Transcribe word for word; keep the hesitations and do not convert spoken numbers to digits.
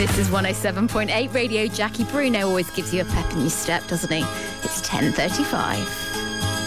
This is one oh seven point eight Radio. Jackie Bruno always gives you a pep in your step, doesn't he? It's ten thirty-five.